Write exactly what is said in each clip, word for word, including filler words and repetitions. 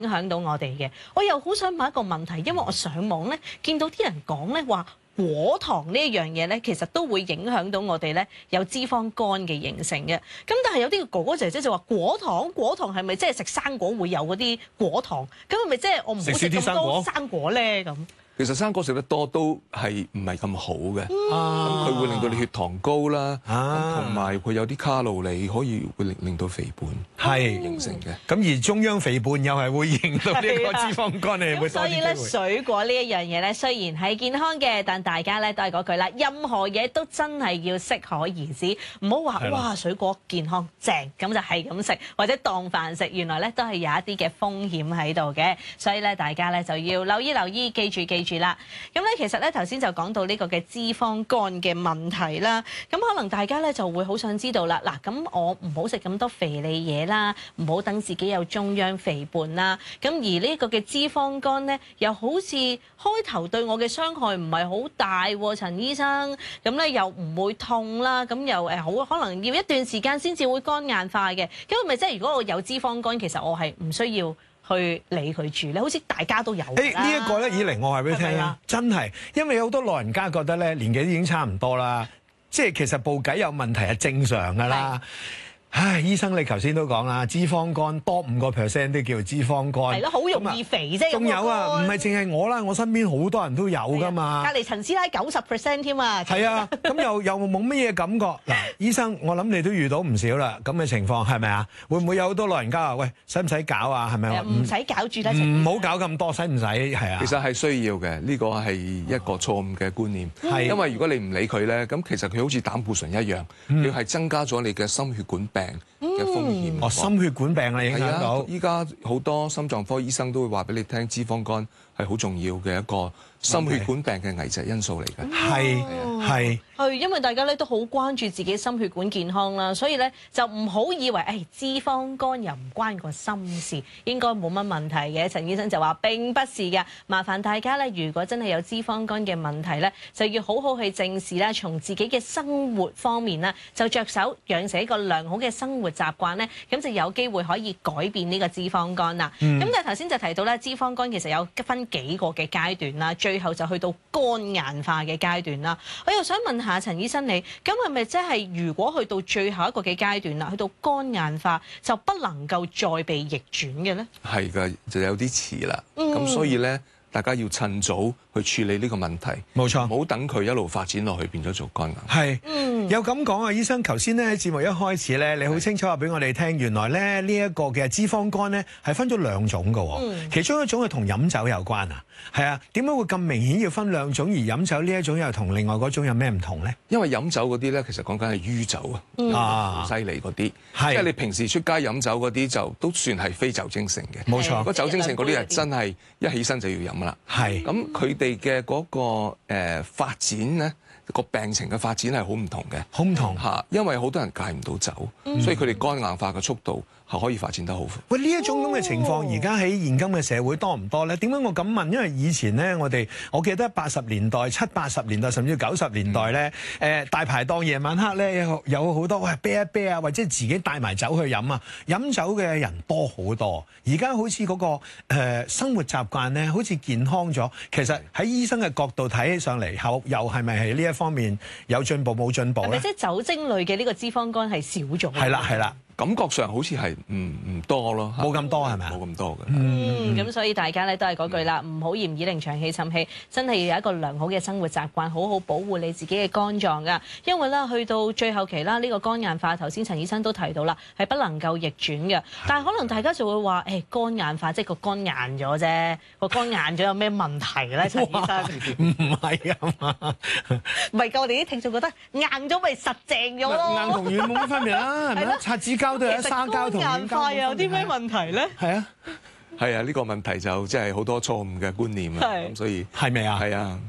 影響到我哋嘅。我又好想問一個問題，因為我上網咧見到啲人講咧話果糖呢一樣嘢咧，其實都會影響到我哋咧有脂肪肝嘅形成嘅。咁但係有啲哥哥姐姐就話果糖，果糖係咪即係食生果會有嗰啲果糖？咁係咪即係我唔好食咁多生果咧？咁其實生果食得多都係唔係咁好嘅，咁佢、 嗯、 會令到你血糖高啦，同埋佢有啲卡路里可以會令令到肥胖係形成嘅。 咁而中央肥胖又係會令到呢個脂肪肝係會多啲機會。 所以咧，水果呢一樣嘢咧，雖然係健康嘅，但大家咧都係嗰句啦，任何嘢都真係要適可而止，唔好話哇水果健康正咁就係咁食，或者當飯食，原來咧都係有一啲嘅風險喺度嘅。所以咧，大家咧就要留意留意，記住記住。住啦，咁咧其實咧頭先就講到呢個嘅脂肪肝嘅問題啦，咁可能大家咧就會好想知道啦，嗱咁我唔好食咁多肥膩嘢啦，唔好等自己有中央肥胖啦，咁而呢個嘅脂肪肝咧又好似開頭對我嘅傷害唔係好大喎，陳醫生，咁咧又唔會痛啦，咁又誒好可能要一段時間先至會肝硬化嘅，咁係咪即係如果我有脂肪肝，其實我係唔需要去理佢住咧，好似大家都有。誒、 欸這個、呢一個咧，以嚟我話俾你聽啦，真係，因為有好多老人家覺得咧年紀已經差唔多啦，即係其實部計有問題係正常㗎啦。唉，醫生你頭先都講啦，脂肪肝多五個 percent 都叫脂肪肝， 係咯，好容易肥啫。 仲有啊，唔係淨係我啦，我身邊好多人都有㗎嘛。 隔離陳師奶九十 percent 添啊。 係啊，咁又又冇乜嘢感覺。嗱，醫生，我諗你都遇到唔少啦，咁嘅情況係咪啊？會唔會有好多老人家話喂，使唔使搞啊？係咪啊？ 唔使搞住啦， 唔好搞咁多，使唔使？係啊。 其實係需要嘅，呢個係一個錯誤嘅觀念。係、嗯，因為如果你唔理佢咧，咁其實佢好似膽固醇一樣，佢係、嗯、增加咗你嘅心血管病嘅風險。嗯、 哦，心血管病啊，影響到。 依家好多心臟科醫生都會話俾你聽，脂肪肝係好重要嘅一個心血管病嘅危疾因素嚟嘅。 係係係，因為大家咧都好關注自己心血管健康啦，所以咧就唔好以為誒、哎、脂肪肝又唔關個心事，應該冇乜問題嘅。陳醫生就話並不是嘅，麻煩大家咧，如果真係有脂肪肝嘅問題咧，就要好好去正視啦，從自己嘅生活方面啦，就着手養成一個良好嘅生活習慣咧，咁就有機會可以改變呢個脂肪肝啦。咁、嗯、但係頭先就提到咧，脂肪肝其實有分幾個嘅階段啦，最後就去到肝硬化嘅階段啦。我又想問下陳醫生你，咁係咪即係如果去到最後一個嘅階段啦，去到肝硬化就不能夠再被逆轉嘅咧？係㗎，就有啲遲啦。咁、嗯、所以咧，大家要趁早去處理呢個問題。冇錯，唔好等佢一路發展落去變咗做肝硬化。係，嗯， 有咁講啊，醫生。頭先咧喺節目一開始咧，你好清楚話俾我哋聽，原來咧呢一個嘅脂肪肝咧係分咗兩種㗎。嗯，其中一種係同飲酒有關啊。係啊，點解會咁明顯要分兩種，而飲酒呢一種又同另外嗰種有咩唔同咧？ 因為飲酒嗰啲咧，其實講緊係酗酒、嗯、啊，好犀利嗰啲，即係你平時出街飲酒嗰啲就都算係非酒精性嘅。冇錯，如果酒精性嗰啲係真係一起身就要飲啦。係，咁佢哋嘅嗰個誒、呃、發展咧，個病情嘅發展係好唔同嘅，好唔同嚇，因為好多人戒唔到酒，嗯、所以佢哋肝硬化嘅速度係可以發展得好快。 喂，呢一種咁嘅情況，而家喺現今嘅社會多唔多咧？點解我咁問？因為以前咧，我哋我記得八十年代、七八十年代，甚至九十年代咧，誒、嗯呃、大排檔夜晚黑咧有好多喂啤一啤啊，或者自己帶埋酒去飲啊，飲酒嘅人多好多。而家好似嗰、那個、呃、生活習慣咧，好似健康咗。其實喺醫生嘅角度睇起上嚟，後又係咪係呢一方面有進步冇進步咧？係咪即係酒精類嘅呢個脂肪肝係少咗？ 係啦係啦。 感覺上好似係唔唔多咯， 冇咁多係咪啊？ 冇咁多嘅。 嗯，咁所以大家咧都係嗰句啦，唔好嫌二零長氣沉氣，真係要有一個良好嘅生活習慣，好好保護你自己嘅肝臟噶。因為咧去到最後期啦，呢個肝硬化，頭先陳醫生都提到啦，係不能夠逆轉嘅。但係可能大家就會話，誒肝硬化即係個肝硬咗啫，個肝硬咗有咩問題咧？陳醫生唔係啊嘛， 唔係㗎，我哋啲聽眾覺得硬咗咪實淨咗咯， 硬同軟冇乜分別啦，係咪？擦紙膠都有沙膠同軟膠。肝硬化有啲咩問題咧？ 係啊， 係啊，呢個問題就即係好多錯誤嘅觀念啊，咁所以係咪啊？ 係啊。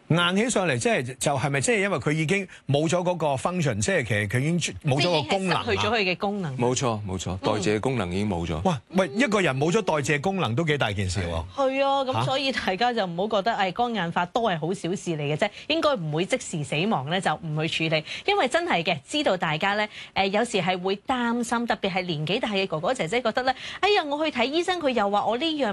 硬起上嚟，即係就係咪即係因為佢已經冇咗嗰個 function， 即係其實佢已經冇咗個功能， 去咗佢嘅功能。 冇錯冇錯，代謝功能已經冇咗。 哇！喂，一個人冇咗代謝功能都幾大件事喎。 係啊，咁所以大家就唔好覺得誒肝硬化都係好小事嚟嘅啫，應該唔會即時死亡咧，就唔去處理，因為真係嘅，知道大家咧誒有時係會擔心，特別係年紀大嘅哥哥姐姐覺得咧，哎呀我去睇醫生，佢又話我呢樣